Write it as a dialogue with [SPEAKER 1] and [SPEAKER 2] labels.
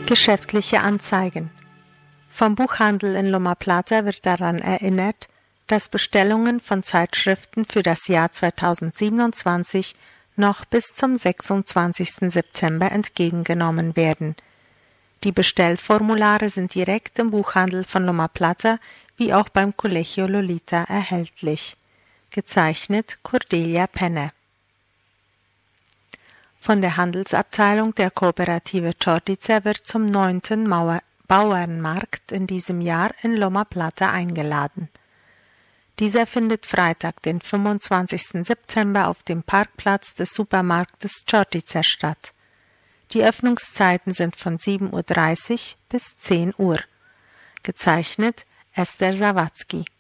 [SPEAKER 1] Geschäftliche Anzeigen. Vom Buchhandel in Loma Plata wird daran erinnert, dass Bestellungen von Zeitschriften für das Jahr 2027 noch bis zum 26. September entgegengenommen werden. Die Bestellformulare sind direkt im Buchhandel von Loma Plata wie auch beim Colegio Lolita erhältlich. Gezeichnet Cordelia Penne. Von der Handelsabteilung der Kooperative Chordica wird zum 9. Bauernmarkt in diesem Jahr in Loma Plata eingeladen. Dieser findet Freitag, den 25. September auf dem Parkplatz des Supermarktes Chordica statt. Die Öffnungszeiten sind von 7:30 Uhr bis 10 Uhr. Gezeichnet Esther Sawatzki.